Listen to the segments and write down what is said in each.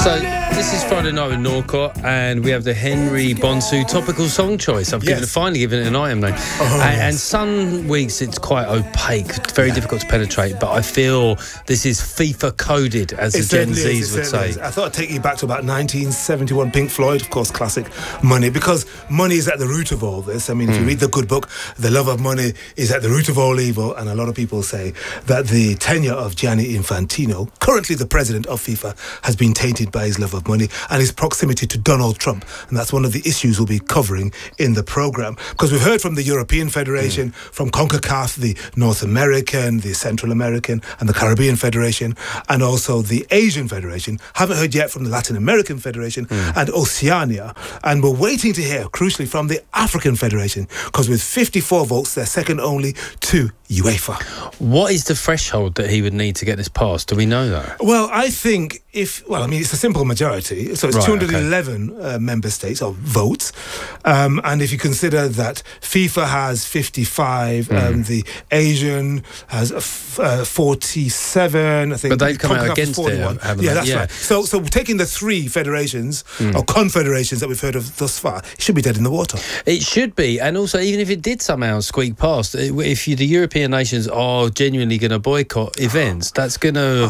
So this is Friday Night with Norcott, and we have the Henry Bonsu topical song choice. I've finally given it an item name. And some weeks it's quite opaque, very difficult to penetrate, but I feel this is FIFA coded, as the Gen Zs would say. I thought I'd take you back to about 1971, Pink Floyd, of course, classic Money, because money is at the root of all this. I mean, if you read the good book, the love of money is at the root of all evil, and a lot of people say that the tenure of Gianni Infantino, currently the president of FIFA, has been tainted by his love of money and his proximity to Donald Trump. And that's one of the issues we'll be covering in the programme. Because we've heard from the European Federation, from CONCACAF, the North American, the Central American and the Caribbean Federation, and also the Asian Federation. Haven't heard yet from the Latin American Federation and Oceania. And we're waiting to hear, crucially, from the African Federation, because with 54 votes, they're second only to UEFA. What is the threshold that he would need to get this passed? Do we know that? Well, I think it's a simple majority. So it's 211 member states or votes. And if you consider that FIFA has 55, the Asian has 47, I think. But they've come out against 41. it, haven't yeah, they? That's right. So taking the three federations or confederations that we've heard of thus far, it should be dead in the water. It should be. And also, even if it did somehow squeak past, if the European nations are genuinely going to boycott events, that's going to...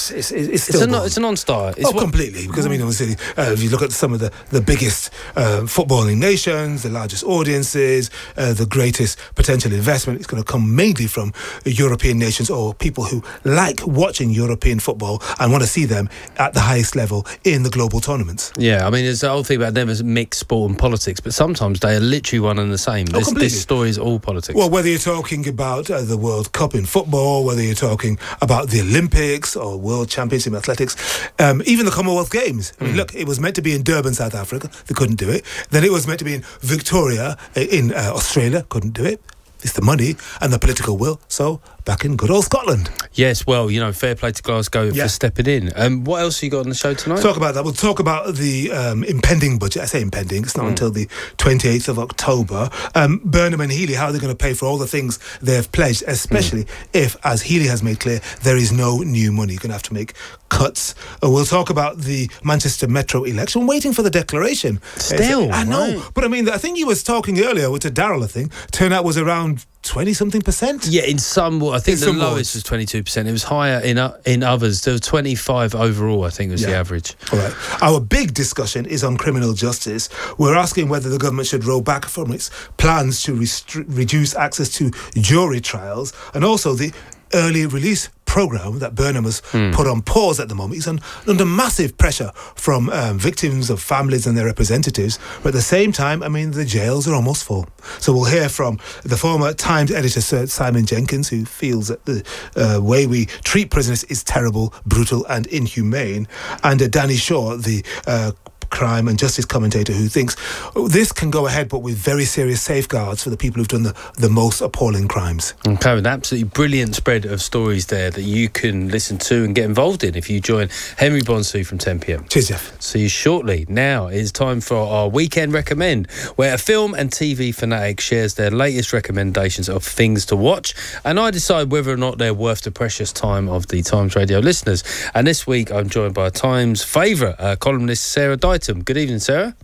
It's a non-starter. Completely. Because, I mean, obviously, if you look at some of the biggest footballing nations, the largest audiences, the greatest potential investment, it's going to come mainly from European nations or people who like watching European football and want to see them at the highest level in the global tournaments. Yeah, I mean, there's the whole thing about never mix sport and politics, but sometimes they are literally one and the same. This story is all politics. Well, whether you're talking about the World Cup in football, whether you're talking about the Olympics or World Championship in athletics, even the Commonwealth Games. I mean, look, it was meant to be in Durban, South Africa. They couldn't do it. Then it was meant to be in Victoria in Australia. Couldn't do it. It's the money and the political will. So back in good old Scotland. Yes, well, fair play to Glasgow for stepping in. What else have you got on the show tonight? Talk about that. We'll talk about the impending budget. I say impending. It's not until the 28th of October. Burnham and Healey, how are they going to pay for all the things they have pledged, especially if, as Healey has made clear, there is no new money. You're going to have to make cuts. We'll talk about the Manchester Metro election. Waiting for the declaration. Still, I know. Right. But I mean, I think you was talking earlier with Darryl, I think. Turnout was around 20-something%? Yeah, in some, I think the lowest was 22%. It was higher in others. There was 25 overall, I think was the average. All right. Our big discussion is on criminal justice. We're asking whether the government should roll back from its plans to reduce access to jury trials, and also the early release programme that Burnham has put on pause at the moment. He's under massive pressure from victims of families and their representatives. But at the same time, I mean, the jails are almost full. So we'll hear from the former Times editor, Sir Simon Jenkins, who feels that the way we treat prisoners is terrible, brutal and inhumane. And Danny Shaw, the crime and justice commentator, who thinks this can go ahead but with very serious safeguards for the people who've done the most appalling crimes. Okay, an absolutely brilliant spread of stories there that you can listen to and get involved in if you join Henry Bonsu from 10 p.m. Cheers, Jeff. See you shortly. Now it's time for our Weekend Recommend, where a film and TV fanatic shares their latest recommendations of things to watch, and I decide whether or not they're worth the precious time of the Times Radio listeners. And this week I'm joined by Times favourite columnist Sarah Dighton. Good evening, Sarah.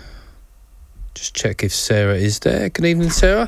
Just check if Sarah is there. Good evening, Sarah.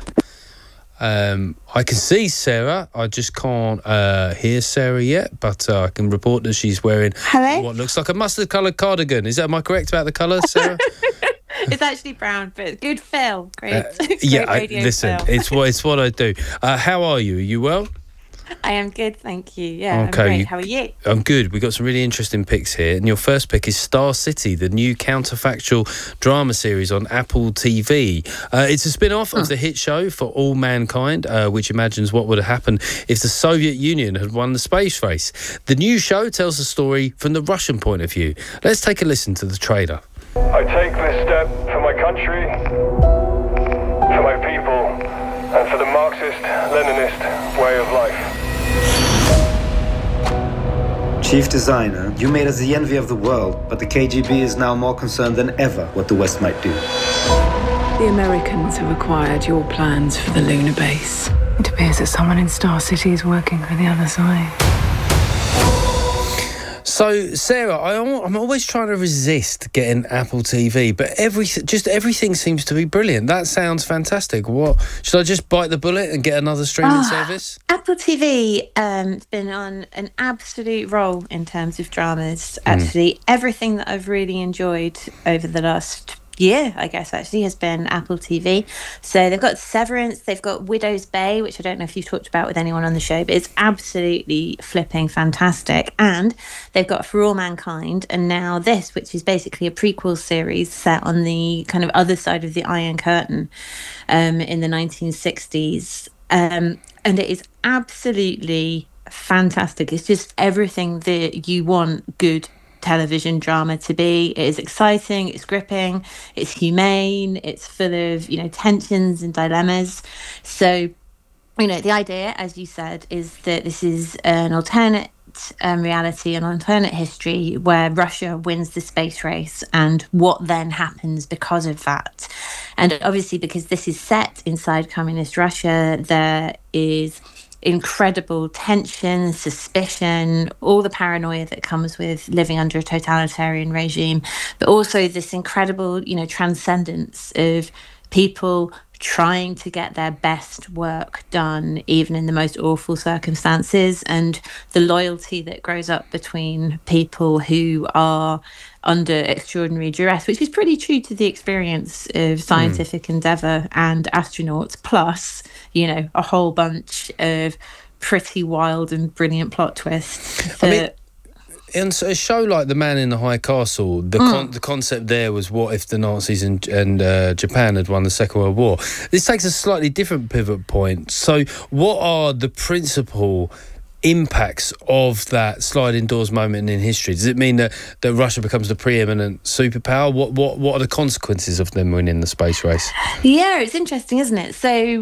I can see Sarah. I just can't hear Sarah yet, but I can report that she's wearing what looks like a mustard-coloured cardigan. Am I correct about the colour, Sarah? It's actually brown, but good fill. Great. Listen, it's what I do. How are you? Are you well? I am good, thank you. Yeah, okay, I'm great. How are you? I'm good. We've got some really interesting picks here. And your first pick is Star City, the new counterfactual drama series on Apple TV. It's a spin-off of the hit show For All Mankind, which imagines what would have happened if the Soviet Union had won the space race. The new show tells the story from the Russian point of view. Let's take a listen to the trailer. I take this step for my country, for my people, and for the Marxist-Leninist way of life. Chief designer, you made us the envy of the world, but the KGB is now more concerned than ever what the West might do. The Americans have acquired your plans for the lunar base. It appears that someone in Star City is working for the other side. So, Sarah, I'm always trying to resist getting Apple TV, but everything seems to be brilliant. That sounds fantastic. What should I just bite the bullet and get another streaming service? Apple TV has been on an absolute roll in terms of dramas. Actually, everything that I've really enjoyed over the last year, I guess, actually, has been Apple TV. So they've got Severance, they've got Widow's Bay, which I don't know if you've talked about with anyone on the show, but it's absolutely flipping fantastic. And they've got For All Mankind, and now this, which is basically a prequel series set on the kind of other side of the Iron Curtain in the 1960s. And it is absolutely fantastic. It's just everything that you want good television drama to be. It is exciting, it's gripping, it's humane, it's full of, tensions and dilemmas. So, the idea, as you said, is that this is an alternate reality, an alternate history where Russia wins the space race and what then happens because of that. And obviously, because this is set inside communist Russia, there is incredible tension, suspicion, all the paranoia that comes with living under a totalitarian regime, but also this incredible, transcendence of people trying to get their best work done, even in the most awful circumstances, and the loyalty that grows up between people who are under extraordinary duress, which is pretty true to the experience of scientific endeavour and astronauts, plus, a whole bunch of pretty wild and brilliant plot twists. In a show like The Man in the High Castle, the concept there was, what if the Nazis and Japan had won the Second World War? This takes a slightly different pivot point. So what are the principal impacts of that sliding doors moment in history? Does it mean that Russia becomes the preeminent superpower? What are the consequences of them winning the space race? Yeah, it's interesting, isn't it?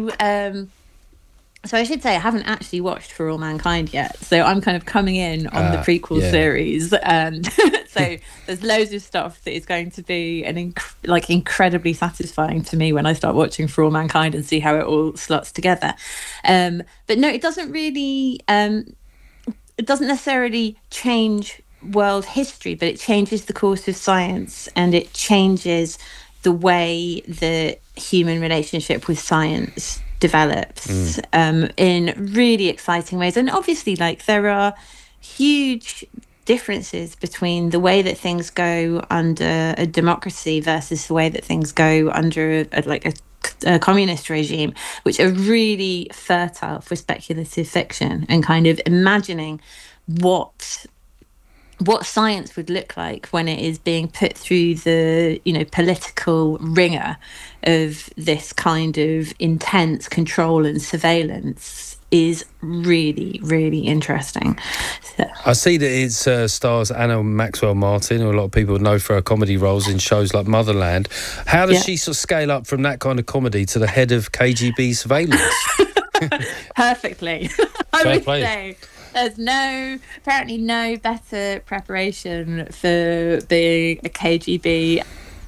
So I should say I haven't actually watched For All Mankind yet. So I'm kind of coming in on the prequel series. And so there's loads of stuff that is going to be incredibly satisfying to me when I start watching For All Mankind and see how it all slots together. But no, it doesn't really, it doesn't necessarily change world history, but it changes the course of science, and it changes the way the human relationship with science develops in really exciting ways. And obviously, there are huge differences between the way that things go under a democracy versus the way that things go under a communist regime, which are really fertile for speculative fiction and kind of imagining what science would look like when it is being put through the political ringer of this kind of intense control and surveillance is really, really interesting. So. I see that it stars Anna Maxwell Martin, who a lot of people know for her comedy roles in shows like Motherland. How does she sort of scale up from that kind of comedy to the head of KGB surveillance? Perfectly, I would say. There's apparently no better preparation for being a KGB.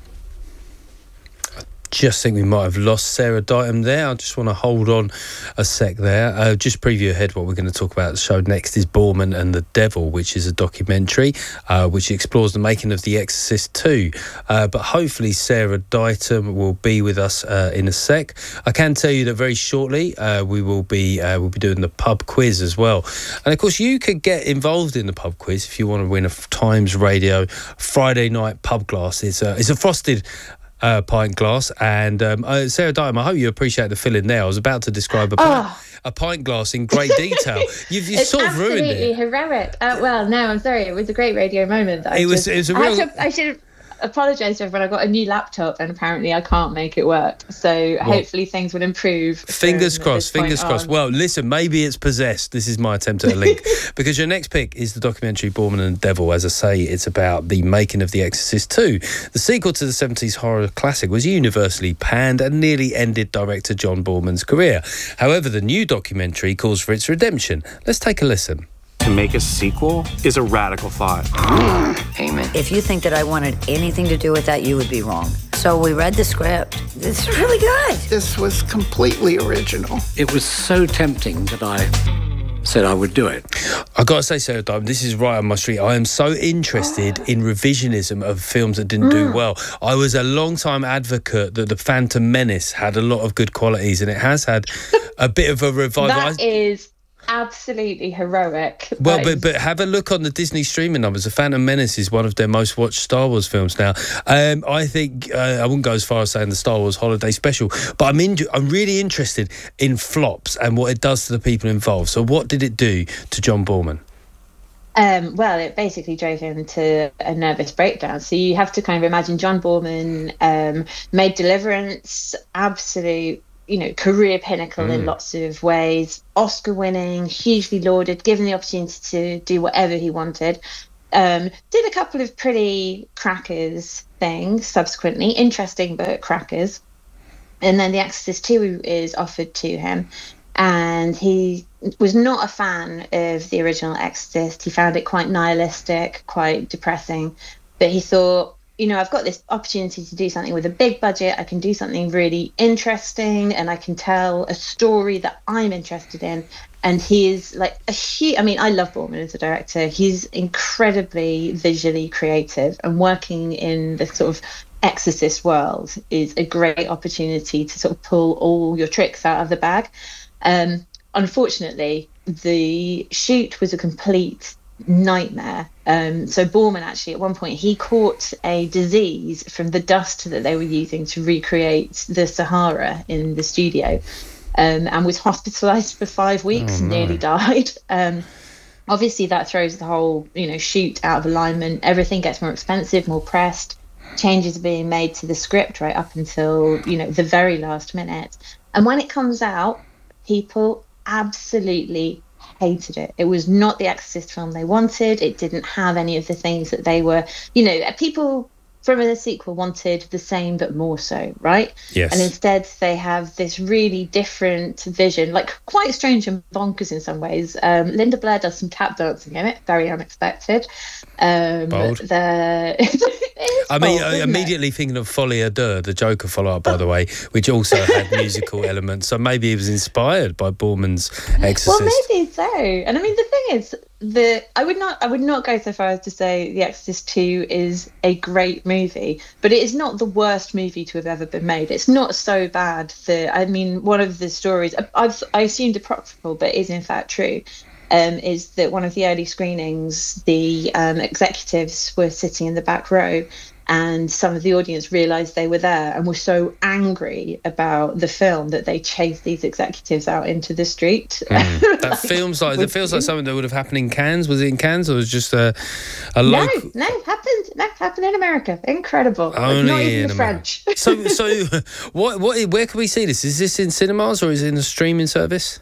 Just think we might have lost Sarah Ditum there. I just want to hold on a sec there. Just preview ahead what we're going to talk about. The show next is Borman and the Devil, which is a documentary which explores the making of The Exorcist 2. But hopefully Sarah Ditum will be with us in a sec. I can tell you that very shortly we'll be doing the pub quiz as well. And of course you could get involved in the pub quiz if you want to win a Times Radio Friday night pub glass. It's a frosted pint glass, and Sarah Ditum, I hope you appreciate the fill in there. I was about to describe a pint glass in great detail. You've sort of ruined it. It's absolutely heroic. Well, no, I'm sorry. It was a great radio moment. It was a real. I should apologise to everyone. I got a new laptop and apparently I can't make it work. So hopefully things will improve. Fingers crossed, fingers crossed. Well, listen, maybe it's possessed. This is my attempt at a link. Because your next pick is the documentary Borman and the Devil. As I say, it's about the making of The Exorcist 2. The sequel to the 70s horror classic was universally panned and nearly ended director John Borman's career. However, the new documentary calls for its redemption. Let's take a listen. To make a sequel is a radical thought. Amen. If you think that I wanted anything to do with that, you would be wrong. So we read the script. It's really good. This was completely original. It was so tempting that I said I would do it. I got to say, Sarah Diamond, this is right on my street. I am so interested in revisionism of films that didn't do well. I was a long-time advocate that The Phantom Menace had a lot of good qualities, and it has had a bit of a revival. That is absolutely heroic. Well, but have a look on the Disney streaming numbers. The Phantom Menace is one of their most watched Star Wars films now. I think I wouldn't go as far as saying the Star Wars Holiday Special, but I'm really interested in flops and what it does to the people involved. So what did it do to John Boorman? Well, it basically drove him to a nervous breakdown. So you have to kind of imagine John Boorman made Deliverance absolute, career pinnacle in lots of ways, Oscar winning, hugely lauded, given the opportunity to do whatever he wanted. Did a couple of pretty crackers things subsequently, interesting but crackers. And then The Exorcist 2 is offered to him, and he was not a fan of the original Exorcist. He found it quite nihilistic, quite depressing, but he thought, I've got this opportunity to do something with a big budget. I can do something really interesting, and I can tell a story that I'm interested in. And he is like I love Boorman as a director. He's incredibly visually creative, and working in the sort of Exorcist world is a great opportunity to sort of pull all your tricks out of the bag. Unfortunately, the shoot was a complete nightmare. So Boorman actually at one point he caught a disease from the dust that they were using to recreate the Sahara in the studio, and was hospitalized for 5 weeks and nearly died. Obviously that throws the whole shoot out of alignment. Everything gets more expensive, more pressed, changes are being made to the script right up until the very last minute, and when it comes out, people absolutely hated it. It was not the Exorcist film they wanted. It didn't have any of the things that they were, people from the sequel wanted the same but more so, right? Yes. And instead they have this really different vision, like quite strange and bonkers in some ways. Linda Blair does some tap dancing in it, very unexpected. Bold. Immediately thinking of Folie à Deux, the Joker follow-up, by the way, which also had musical elements. So maybe he was inspired by Boorman's Exorcist. Well, maybe so. And I mean, the thing is, I would not go so far as to say The Exorcist 2 is a great movie, but it is not the worst movie to have ever been made. It's not so bad that, one of the stories, I assumed apocryphal, but is in fact true, is that one of the early screenings, the executives were sitting in the back row, and some of the audience realised they were there and were so angry about the film that they chased these executives out into the street. That feels like something that would have happened in Cannes. Was it in Cannes, or was it just a local? No, happened in America. Incredible. Only not even in the French. So where can we see this? Is this in cinemas or is it in a streaming service?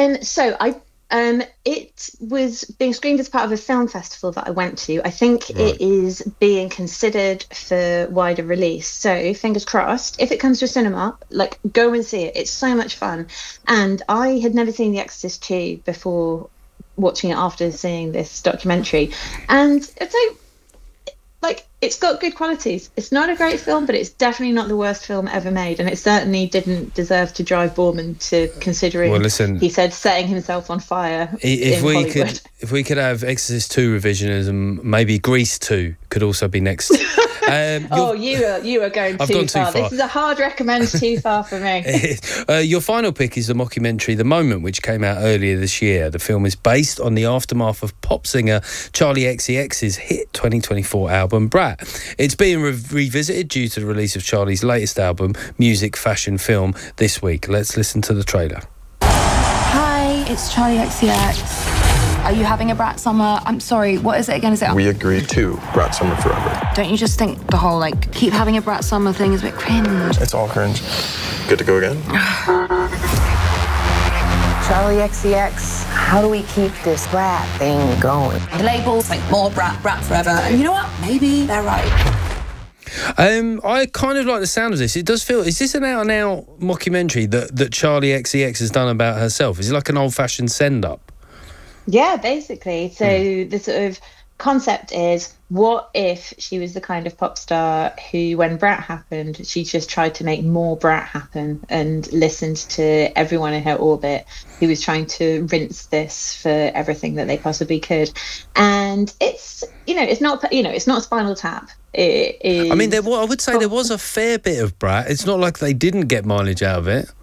It was being screened as part of a film festival that I went to. I think it is being considered for wider release. So fingers crossed. If it comes to a cinema, go and see it. It's so much fun. And I had never seen The Exorcist 2 before watching it after seeing this documentary. And it's got good qualities. It's not a great film, but it's definitely not the worst film ever made, and it certainly didn't deserve to drive Boorman to considering. Well, listen, he said setting himself on fire. If we could have Exorcist 2 revisionism, maybe Grease 2 could also be next. You are going too far. This is a hard recommend too far for me. Your final pick is the mockumentary The Moment, which came out earlier this year. The film is based on the aftermath of pop singer Charli XCX's hit 2024 album Brat. It's being revisited due to the release of Charli's latest album, Music, Fashion, Film, this week. Let's listen to the trailer. Hi, it's Charli XCX. Are you having a Brat summer? I'm sorry, what is it again? We agreed to Brat summer forever. Don't you just think the whole, keep having a Brat summer thing is a bit cringe? It's all cringe. Good to go again? Charli XCX, how do we keep this Brat thing going? The labels, more Brat forever. And you know what? Maybe they're right. I kind of like the sound of this. It does feel... Is this an out-and-out mockumentary that Charli XCX has done about herself? Is it like an old-fashioned send-up? Yeah, basically. So the sort of concept is, what if she was the kind of pop star who, when Brat happened, she just tried to make more Brat happen and listened to everyone in her orbit who was trying to rinse this for everything that they possibly could. And it's, it's not Spinal Tap. It is. I mean, I would say there was a fair bit of Brat. It's not like they didn't get mileage out of it.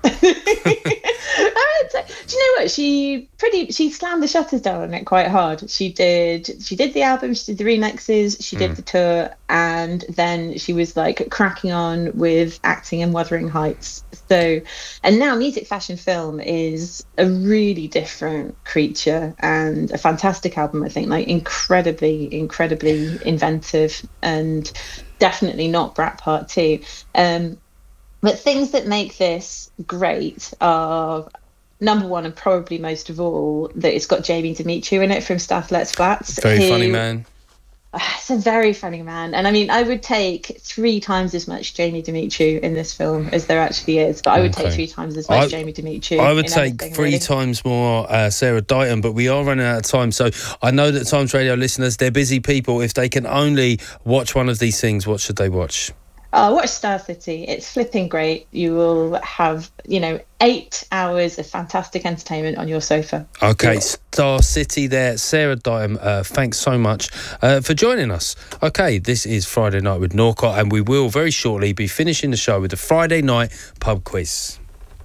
Do you know what? She slammed the shutters down on it quite hard. She did the album, she did the remixes, she did the tour, and then she was like cracking on with acting in Wuthering Heights. So, and now Music Fashion Film is a really different creature and a fantastic album, I think, like incredibly inventive and definitely not Brat Part 2. But things that make this great are, number one, and probably most of all, that it's got Jamie Demetriou in it from Stath Lets Flats. Very funny man. It's a very funny man. And I mean, I would take 3 times as much Jamie Demetriou in this film as there actually is, but I would take 3 times as much Jamie Demetriou. I would take 3 times more Sarah Dighton, but we are running out of time. So I know that Times Radio listeners, they're busy people. If they can only watch one of these things, what should they watch? Watch Star City. It's flipping great. You will have, 8 hours of fantastic entertainment on your sofa. Okay, Star City there. Sarah Dighton, thanks so much for joining us. Okay, this is Friday Night with Norcott, and we will very shortly be finishing the show with the Friday Night Pub Quiz.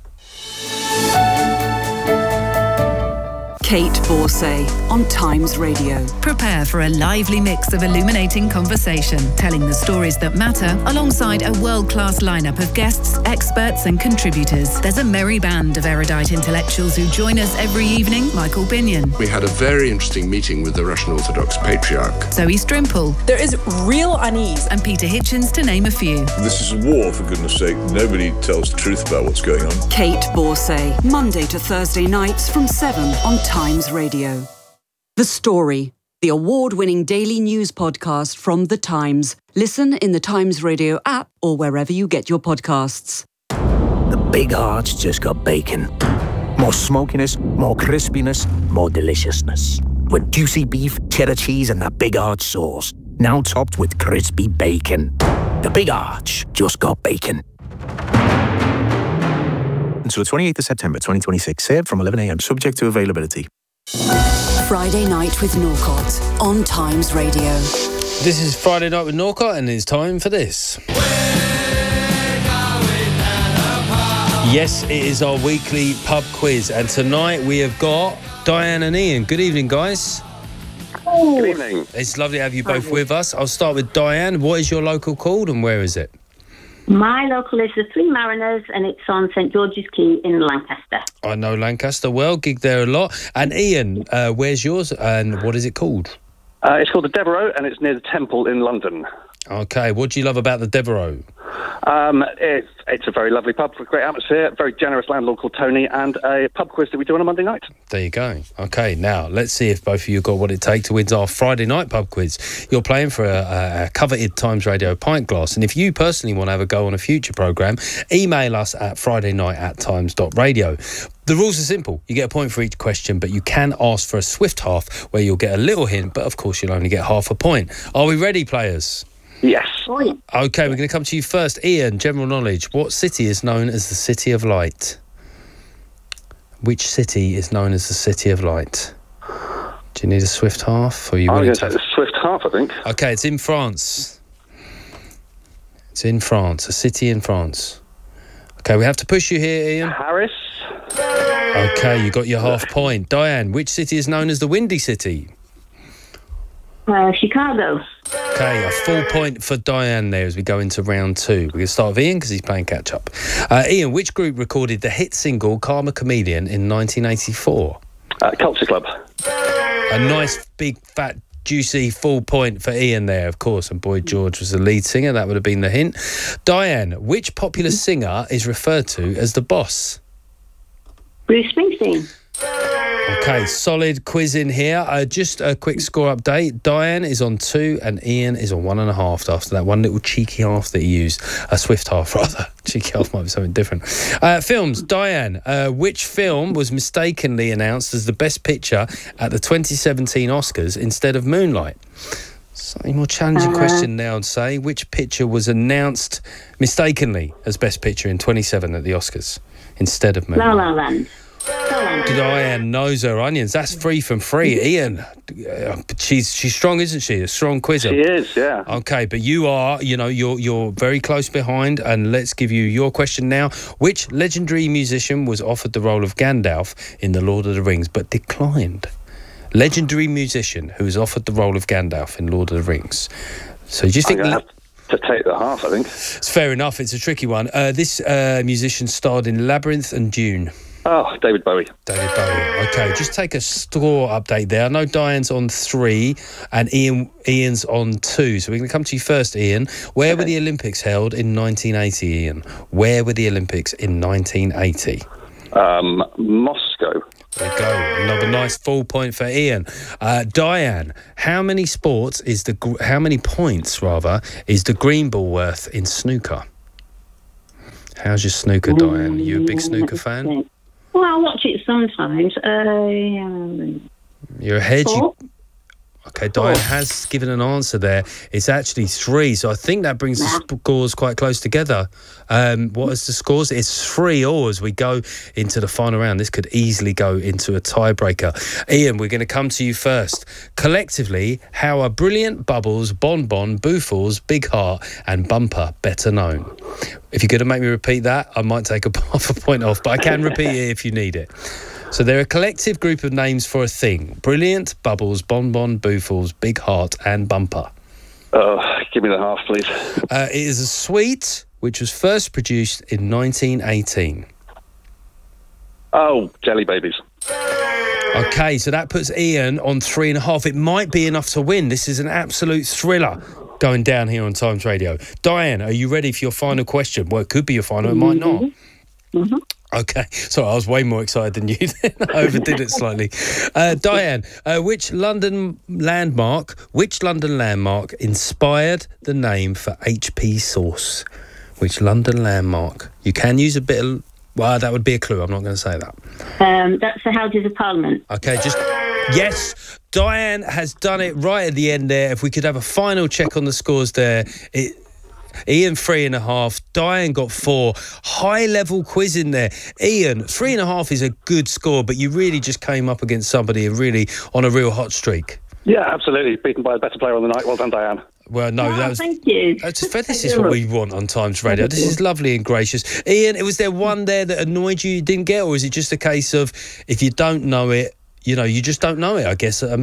Kate Borsay on Times Radio. Prepare for a lively mix of illuminating conversation, telling the stories that matter alongside a world-class lineup of guests, experts and contributors. There's a merry band of erudite intellectuals who join us every evening. Michael Binion. We had a very interesting meeting with the Russian Orthodox Patriarch. Zoe Strimple. There is real unease. And Peter Hitchens, to name a few. This is a war, for goodness sake. Nobody tells the truth about what's going on. Kate Borsay, Monday to Thursday nights from 7 on Times Radio. The Story, the award-winning daily news podcast from The Times. Listen in the Times Radio app or wherever you get your podcasts. The Big Arch just got bacon. More smokiness, more crispiness, more deliciousness. With juicy beef, cheddar cheese and that Big Arch sauce. Now topped with crispy bacon. The Big Arch just got bacon. Until the 28th of September 2026. Served from 11 a.m. Subject to availability. Friday Night with Norcott on Times Radio. This is Friday Night with Norcott, and it's time for this. Yes, it is our weekly pub quiz, and tonight we have got Diane and Ian. Good evening, guys. Good evening. It's lovely to have you both with us. I'll start with Diane. What is your local called and where is it? My local is the Three Mariners, and it's on St George's Quay in Lancaster. I know Lancaster well, gig there a lot. And Ian, where's yours and what is it called? It's called the Devereux, and it's near the Temple in London. Okay, what do you love about the Devereux? It's a very lovely pub with great atmosphere, very generous landlord called Tony, and a pub quiz that we do on a Monday night. There you go. Okay, now let's see if both of you got what it takes to win our Friday night pub quiz. You're playing for a coveted Times Radio pint glass, and if you personally want to have a go on a future programme, email us at fridaynight@times.radio. The rules are simple. You get a point for each question, but you can ask for a swift half where you'll get a little hint, but of course you'll only get half a point. Are we ready, players? Yes. Okay, we're going to come to you first. Ian, general knowledge. What city is known as the City of Light? Which city is known as the City of Light? Do you need a swift half? Or are you I'm going to take the swift half, I think. Okay, it's in France. It's in France, a city in France. Okay, we have to push you here, Ian. Paris. Okay, you got your half point. Diane, which city is known as the Windy City? Chicago. Okay, a full point for Diane there as we go into round 2. We're going to start with Ian because he's playing catch-up. Ian, which group recorded the hit single Karma Chameleon in 1984? Culture Club. A nice, big, fat, juicy full point for Ian there, of course, and Boy George was the lead singer. That would have been the hint. Diane, which popular singer is referred to as the boss? Bruce Springsteen. Okay, solid quiz in here. Just a quick score update. Diane is on 2 and Ian is on 1.5 after that one little cheeky half that he used. A swift half, rather. Cheeky half might be something different. Films. Diane, which film was mistakenly announced as the best picture at the 2017 Oscars instead of Moonlight? Slightly more challenging question now, I'd say. Which picture was announced mistakenly as best picture in 27 at the Oscars instead of Moonlight? La La Land. Diane knows her onions. That's 3 from 3. Ian, she's strong, isn't she? A strong quizzer. She is, yeah. Okay, but you are, you're very close behind, and let's give you your question now. Which legendary musician was offered the role of Gandalf in The Lord of the Rings but declined? Legendary musician who was offered the role of Gandalf in Lord of the Rings. So do you think... I'm going to take the half, I think. It's fair enough. It's a tricky one. This musician starred in Labyrinth and Dune. Oh, David Bowie. David Bowie. Okay, just take a score update there. I know Diane's on 3 and Ian's on 2. So we're going to come to you first, Ian. Where were the Olympics held in 1980, Ian? Where were the Olympics in 1980? Moscow. There you go. Another nice full point for Ian. Diane, how many points is the green ball worth in snooker? How's your snooker, Diane? Are you a big snooker fan? Well, I watch it sometimes. You're ahead. Four. Okay, Diane has given an answer there. It's actually 3, so I think that brings the scores quite close together. What is the scores? It's 3-3 as we go into the final round. This could easily go into a tiebreaker. Ian, we're going to come to you first. Collectively, how are Brilliant, Bubbles, Bonbon, Boofles, Big Heart and Bumper better known? If you're going to make me repeat that, I might take half a point off, but I can repeat it if you need it. So they're a collective group of names for a thing. Brilliant, Bubbles, Bonbon, Boofles, Big Heart and Bumper. Give me the half, please. It is a sweet which was first produced in 1918. Oh, Jelly Babies. Okay, so that puts Ian on 3.5. It might be enough to win. This is an absolute thriller going down here on Times Radio. Diane, are you ready for your final question? Well, it could be your final, it might not. Mm-hmm. Okay, sorry, I was way more excited than you then. I overdid it slightly. Diane, which London landmark inspired the name for HP Sauce? Which London landmark? You can use a bit of... Well, that would be a clue. I'm not going to say that. That's the Houses of Parliament. Okay, just... Yes, Diane has done it right at the end there. If we could have a final check on the scores there... Ian 3.5, Diane got 4. High level quiz in there. Ian, 3.5 is a good score, but you really just came up against somebody really on a real hot streak. Yeah, absolutely. Beaten by the better player on the night. Well done, Diane. Well, no, that was... Thank you. This is what we want on Times Radio. This is lovely and gracious. Ian, was there one there that annoyed you didn't get, or is it just a case of if you don't know it, you just don't know it, I guess? Yeah,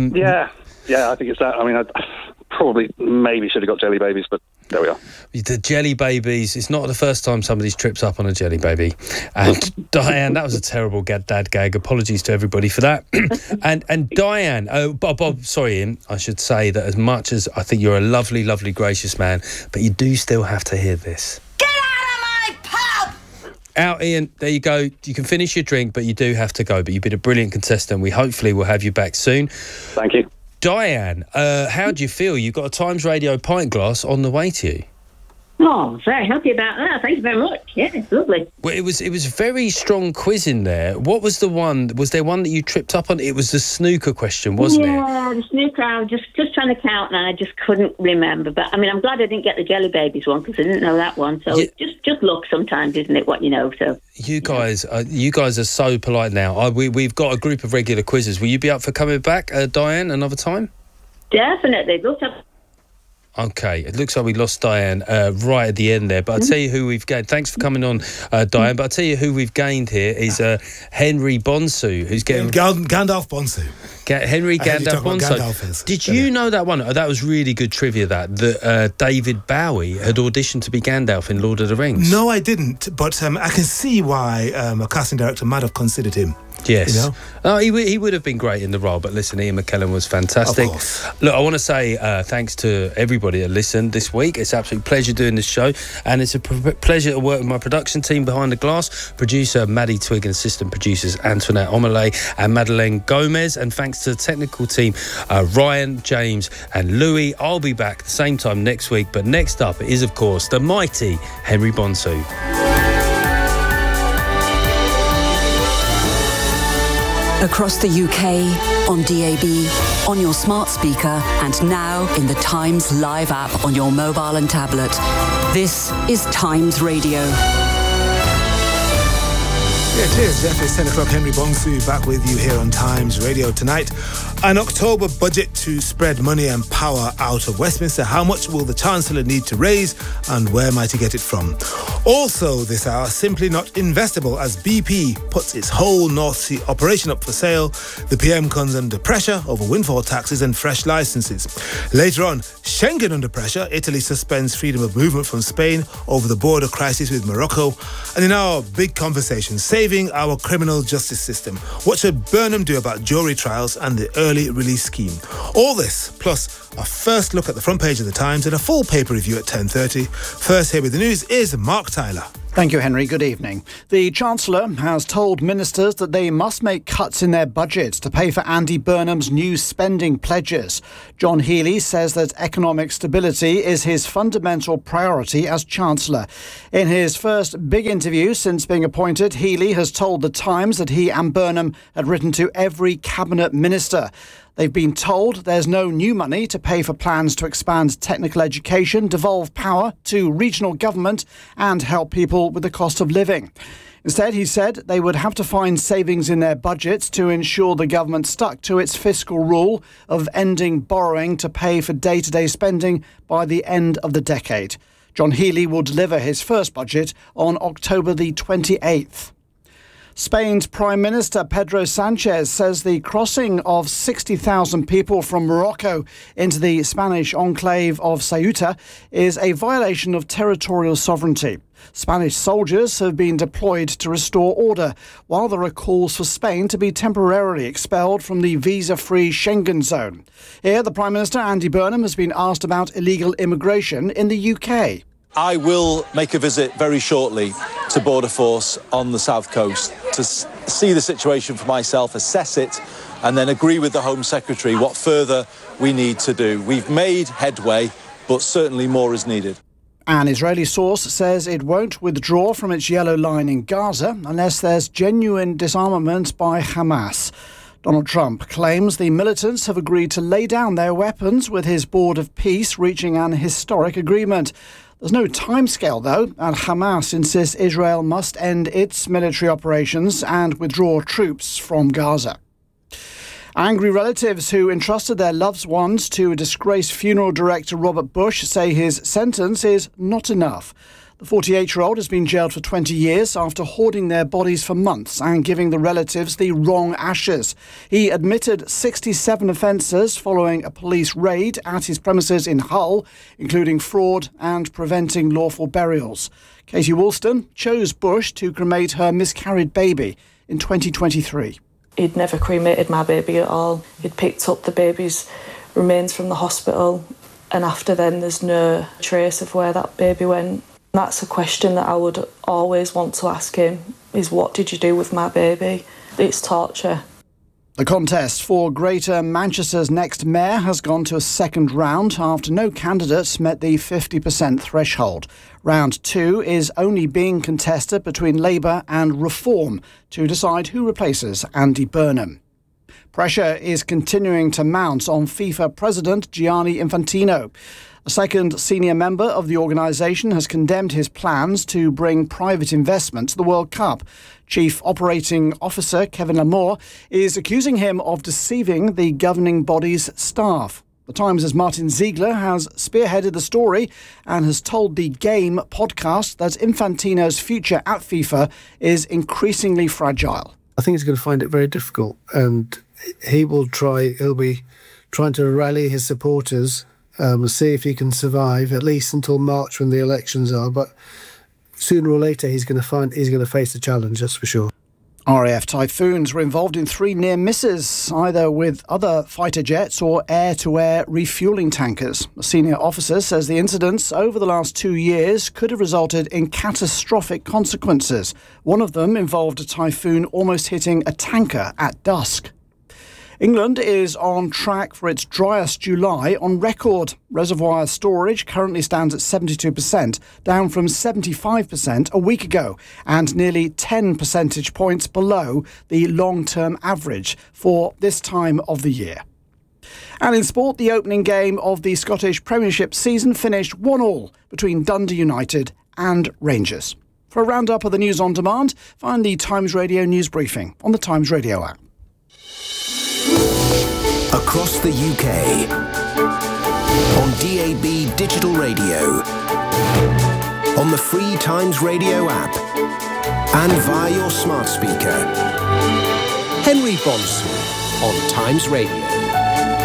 I think it's that. I mean, I probably maybe should have got Jelly Babies, but there we are. The Jelly Babies, it's not the first time somebody's tripped up on a Jelly Baby. And Diane, that was a terrible dad gag. Apologies to everybody for that. and Diane, Bob, sorry, Ian, I should say that as much as I think you're a lovely, lovely, gracious man, but you do still have to hear this. Get out of my pub! Out, Ian. There you go. You can finish your drink, but you do have to go. But you've been a brilliant contestant. We hopefully will have you back soon. Thank you. Diane, how do you feel? You've got a Times Radio pint glass on the way to you. Oh, very happy about that. Thank you very much. Yeah, it's lovely. Well, it was very strong quiz in there. What was the one? Was there one that you tripped up on? It was the snooker question, wasn't it? Yeah, the snooker. I was just trying to count, and I just couldn't remember. But I mean, I'm glad I didn't get the Jelly Babies one because I didn't know that one. So just luck sometimes, isn't it? What you know. So you guys are so polite now. We've got a group of regular quizzes. Will you be up for coming back, Diane, another time? Definitely. Look up. Okay, it looks like we lost Diane right at the end there, but I'll tell you who we've gained. Thanks for coming on, Diane, but I'll tell you who we've gained here is Henry Bonsu, who's getting... Gandalf Bonsu. Henry Gandalf Bonsu. Did you know that one? Oh, that was really good trivia, that David Bowie had auditioned to be Gandalf in Lord of the Rings. No, I didn't, but I can see why a casting director might have considered him. Yes. You know? Oh, he would have been great in the role, but listen, Ian McKellen was fantastic. Of course. Look, I want to say thanks to everybody that listened this week. It's an absolute pleasure doing this show, and it's a pleasure to work with my production team behind the glass, producer Maddie Twigg and assistant producers Antoinette Omelay and Madeleine Gomez, and thanks to the technical team Ryan, James and Louis. I'll be back the same time next week, but next up is, of course, the mighty Henry Bonsu. Across the UK, on DAB, on your smart speaker, and now in the Times Live app on your mobile and tablet. This is Times Radio. Yeah, cheers, Jeff. It's 10 o'clock. Henry Bonsu back with you here on Times Radio tonight. An October budget to spread money and power out of Westminster. How much will the Chancellor need to raise, and where might he get it from? Also this hour, simply not investable as BP puts its whole North Sea operation up for sale. The PM comes under pressure over windfall taxes and fresh licences. Later on, Schengen under pressure. Italy suspends freedom of movement from Spain over the border crisis with Morocco. And in our big conversation, saving our criminal justice system. What should Burnham do about jury trials and the early release scheme? All this, plus a first look at the front page of the Times and a full paper review at 10:30. First here with the news is Mark Tyler. Thank you, Henry. Good evening. The Chancellor has told ministers that they must make cuts in their budgets to pay for Andy Burnham's new spending pledges. John Healey says that economic stability is his fundamental priority as Chancellor. In his first big interview since being appointed, Healey has told The Times that he and Burnham had written to every cabinet minister. They've been told there's no new money to pay for plans to expand technical education, devolve power to regional government and help people with the cost of living. Instead, he said they would have to find savings in their budgets to ensure the government stuck to its fiscal rule of ending borrowing to pay for day-to-day spending by the end of the decade. John Healey will deliver his first budget on October the 28th. Spain's Prime Minister Pedro Sanchez says the crossing of 60,000 people from Morocco into the Spanish enclave of Ceuta is a violation of territorial sovereignty. Spanish soldiers have been deployed to restore order, while there are calls for Spain to be temporarily expelled from the visa-free Schengen zone. Here, the Prime Minister, Andy Burnham, has been asked about illegal immigration in the UK. I will make a visit very shortly to Border Force on the south coast to see the situation for myself, assess it, and then agree with the Home Secretary what further we need to do. We've made headway, but certainly more is needed. An Israeli source says it won't withdraw from its yellow line in Gaza unless there's genuine disarmament by Hamas. Donald Trump claims the militants have agreed to lay down their weapons, with his Board of Peace reaching an historic agreement. There's no timescale, though, and Hamas insists Israel must end its military operations and withdraw troops from Gaza. Angry relatives who entrusted their loved ones to disgraced funeral director Robert Bush say his sentence is not enough. The 48-year-old has been jailed for 20 years after hoarding their bodies for months and giving the relatives the wrong ashes. He admitted 67 offences following a police raid at his premises in Hull, including fraud and preventing lawful burials. Katie Woolston chose Bush to cremate her miscarried baby in 2023. He'd never cremated my baby at all. He'd picked up the baby's remains from the hospital, and after then there's no trace of where that baby went. That's a question that I would always want to ask him, is what did you do with my baby? It's torture. The contest for Greater Manchester's next mayor has gone to a second round after no candidate met the 50% threshold. Round 2 is only being contested between Labour and Reform to decide who replaces Andy Burnham. Pressure is continuing to mount on FIFA President Gianni Infantino. A second senior member of the organisation has condemned his plans to bring private investment to the World Cup. Chief Operating Officer Kevin Lamore is accusing him of deceiving the governing body's staff. The Times' Martin Ziegler has spearheaded the story and has told the Game podcast that Infantino's future at FIFA is increasingly fragile. I think he's going to find it very difficult, and he'll be trying to rally his supporters, see if he can survive at least until March when the elections are. But sooner or later, he's going to face the challenge, that's for sure. RAF Typhoons were involved in 3 near misses, either with other fighter jets or air-to-air refuelling tankers. A senior officer says the incidents over the last 2 years could have resulted in catastrophic consequences. One of them involved a typhoon almost hitting a tanker at dusk. England is on track for its driest July on record. Reservoir storage currently stands at 72%, down from 75% a week ago, and nearly 10 percentage points below the long-term average for this time of the year. And in sport, the opening game of the Scottish Premiership season finished 1-1 between Dundee United and Rangers. For a roundup of the news on demand, find the Times Radio news briefing on the Times Radio app. Across the UK, on DAB digital radio, on the free Times Radio app, and via your smart speaker. Henry Bonson on Times Radio.